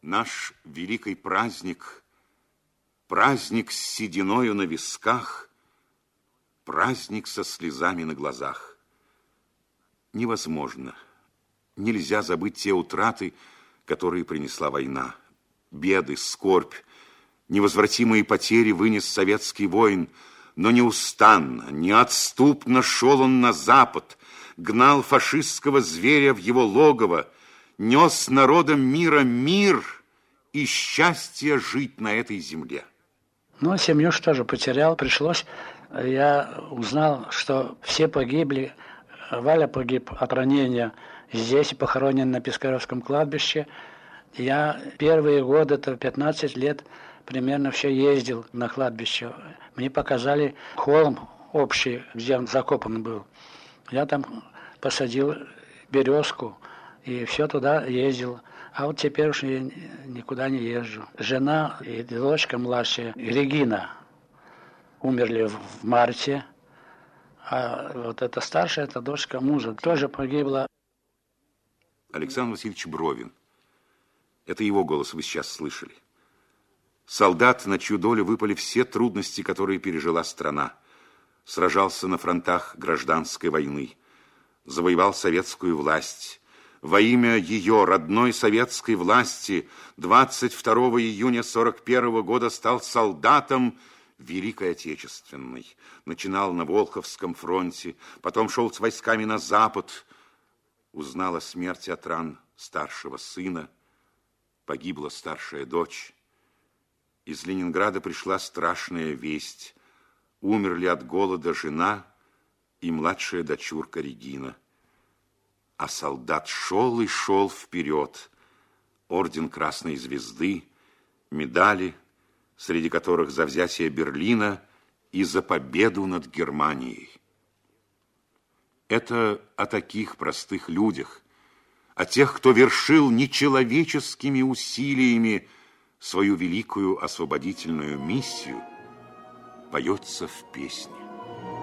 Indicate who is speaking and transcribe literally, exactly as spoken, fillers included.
Speaker 1: Наш великий праздник, праздник с сединою на висках, праздник со слезами на глазах. Невозможно, нельзя забыть те утраты, которые принесла война. Беды, скорбь, невозвратимые потери вынес советский воин, но неустанно, неотступно шел он на запад, гнал фашистского зверя в его логово, нес народам мира мир и счастье жить на этой земле.
Speaker 2: Ну, семью что же потерял, пришлось. Я узнал, что все погибли. Валя погиб от ранения здесь, похоронен на Пискаревском кладбище. Я первые годы, это пятнадцать лет, примерно все ездил на кладбище. Мне показали холм общий, где он закопан был. Я там посадил березку и все туда ездил. А вот теперь уж я никуда не езжу. Жена и дочка младшая, Регина, умерли в марте. А вот эта старшая, эта дочка мужа, тоже погибла.
Speaker 1: Александр Васильевич Бровин. Это его голос вы сейчас слышали. Солдат, на чью долю выпали все трудности, которые пережила страна. Сражался на фронтах гражданской войны. Завоевал советскую власть. Во имя ее, родной советской власти, двадцать второго июня сорок первого года стал солдатом Великой Отечественной. Начинал на Волховском фронте, потом шел с войсками на запад. Узнал о смерти от ран старшего сына. Погибла старшая дочь. Из Ленинграда пришла страшная весть. Умерли от голода жена и младшая дочурка Регина. А солдат шел и шел вперед. Орден Красной Звезды, медали, среди которых за взятие Берлина и за победу над Германией. Это о таких простых людях, о тех, кто вершил нечеловеческими усилиями свою великую освободительную миссию, поется в песне.